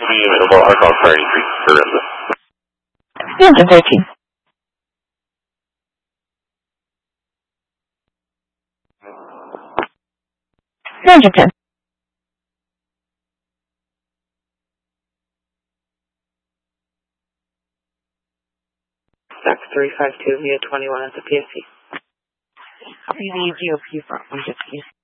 available. Our call priority 3 surrender. Engine 13. Engine 10. Stock 352 via 21 at the PSC. GOP front 150.